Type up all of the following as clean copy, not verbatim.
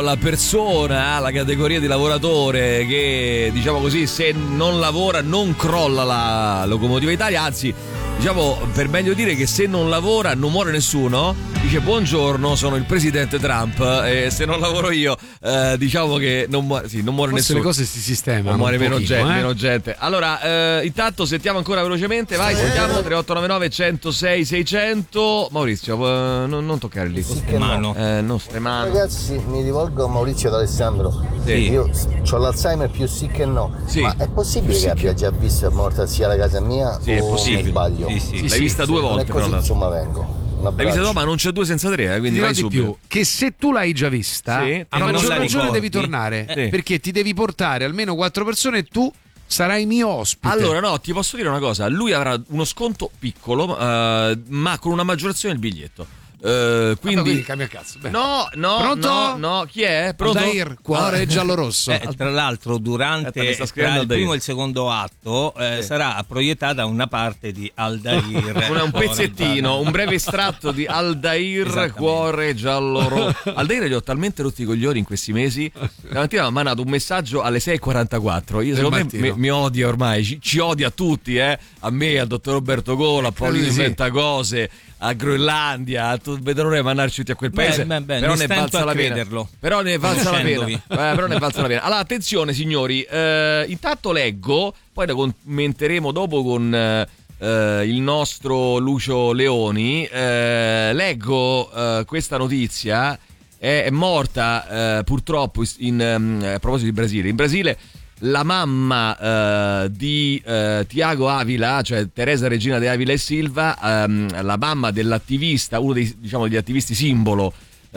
la persona, la categoria di lavoratore che, diciamo così, se non lavora non crolla la locomotiva Italia, anzi, diciamo, per meglio dire che se non lavora non muore nessuno. Dice: buongiorno, sono il presidente Trump e se non lavoro io, diciamo che non muore Forse nessuno. le cose si sistemano, muore meno gente. Allora, intanto sentiamo ancora velocemente, vai, sentiamo 3899 106 600. Maurizio, non toccare lì. Mano. Non stai mano. Ragazzi, mi rivolgo a Maurizio D'Alessandro. Sì. Io ho l'Alzheimer più sì che no. Sì. Ma è possibile che abbia già visto morta sia la casa mia? Sì, è o possibile. mi sbaglio? Sì. L'hai vista due volte, Non è così, però. insomma, vengo. L'hai vista dopo, ma non c'è due senza tre, quindi Dirò vai di subito. più, che se tu l'hai già vista, Sì, a ma non maggior la ragione ricordi? devi tornare, Sì. perché ti devi portare almeno 4 persone e tu sarai mio ospite. Allora, no, ti posso dire una cosa: lui avrà uno sconto piccolo, ma con una maggiorazione del biglietto. Quindi cambia cazzo. Bene. no, Pronto? no, chi è? Pronto? Aldair, cuore giallo-rosso. Tra l'altro, durante mi sta scrivendo il Aldair. primo e il secondo atto sarà proiettata una parte di Aldair. Un pezzettino, un breve estratto di Aldair, cuore giallo-rosso. Aldair gli ho talmente rotti i coglioni in questi mesi. La mattina mi ha mandato un messaggio alle 6:44. Io, secondo me, mi odia ormai, ci odia tutti, a me, al dottor Roberto Gola, a Paolino Inventa Cose, a Groenlandia, vedono mandarci tutti a quel paese. Però ne valsa la pena. Però ne valsa la pena. Allora, attenzione signori, intanto leggo, poi la commenteremo dopo con il nostro Lucio Leoni. Leggo questa notizia. È morta purtroppo a proposito di Brasile. In Brasile la mamma di Tiago Avila, cioè Teresa Regina de Avila e Silva, la mamma dell'attivista, uno degli attivisti simbolo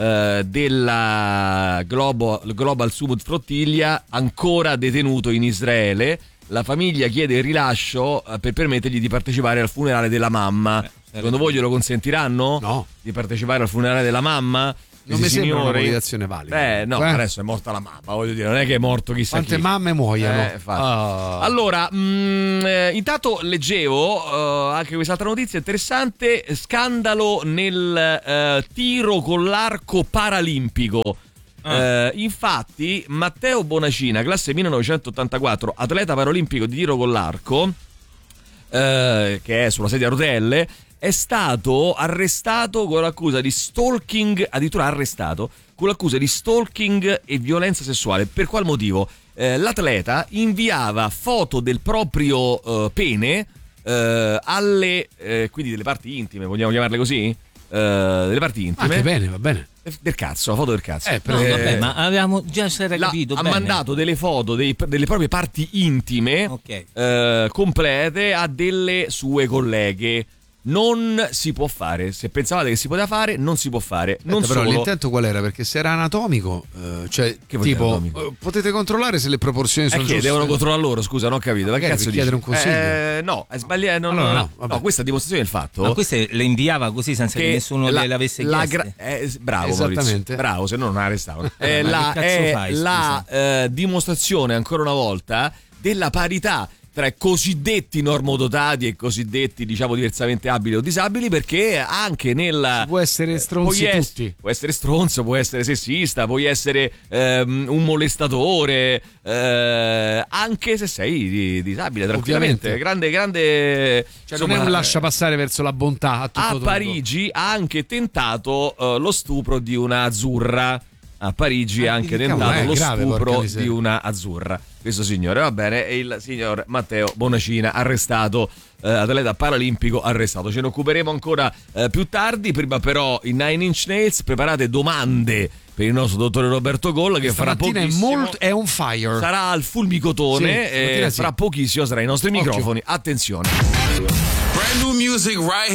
della Global Summit Flottiglia, ancora detenuto in Israele. La famiglia chiede il rilascio per permettergli di partecipare al funerale della mamma. Secondo voi glielo consentiranno? No. Di partecipare al funerale della mamma? Non mi sembra una motivazione valida. No, adesso è morta la mamma, voglio dire, non è che è morto chissà Quante chi. mamme muoiono. Allora, intanto leggevo anche quest'altra notizia interessante: scandalo nel tiro con l'arco paralimpico. Infatti Matteo Bonacina, classe 1984, atleta paralimpico di tiro con l'arco, che è sulla sedia a rotelle, è stato arrestato con l'accusa di stalking, addirittura arrestato con l'accusa di stalking e violenza sessuale. Per qual motivo? L'atleta inviava foto del proprio pene alle quindi delle parti intime, vogliamo chiamarle così? Delle parti intime. Anche bene, va bene. Del cazzo, la foto del cazzo. Vabbè, ma avevamo già capito. Ha mandato delle foto delle proprie parti intime, complete, a delle sue colleghe. Non si può fare. Se pensavate che si poteva fare, non si può fare. Non però solo. l'intento qual era? Perché se era anatomico, cioè Che vuol dire tipo anatomico? potete controllare se le proporzioni sono Che giuste. devono controllare loro, scusa, non ho capito. Ma che Magari cazzo per chiedere dici? un consiglio. No, è sbagliato. Allora, no, questa è dimostrazione del fatto. Ma queste le inviava così senza che nessuno le avesse chieste. Bravo, esattamente. Maurizio. Bravo, se no non arrestavano. Ma che cazzo fai, la dimostrazione ancora una volta della parità tra i cosiddetti normodotati e i cosiddetti, diciamo, diversamente abili o disabili, perché anche nella può essere stronzi tutti. Può essere stronzo, può essere sessista, puoi essere un molestatore, anche se sei disabile, tranquillamente. Grande Cioè, insomma, non è un lascia passare verso la bontà a tutto a tondo. Parigi ha anche tentato lo stupro di una azzurra. A Parigi ha anche tentato lo stupro di una azzurra. Questo signore, va bene, e il signor Matteo Bonacina arrestato, atleta paralimpico arrestato. Ce ne occuperemo ancora più tardi. Prima però i Nine Inch Nails. Preparate domande per il nostro dottore Roberto Golla, che farà pochissimo è on fire. Sarà al fulmicotone e fra pochissimo sarà ai nostri microfoni. Attenzione. Brand new music right here.